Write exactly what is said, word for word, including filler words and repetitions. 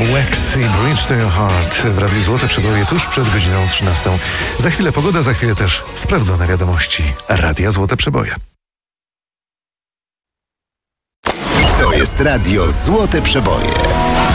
Wax i Bridge to Your Heart w Radiu Złote Przeboje tuż przed godziną trzynastą. Za chwilę pogoda, za chwilę też sprawdzone wiadomości Radia Złote Przeboje. To jest Radio Złote Przeboje.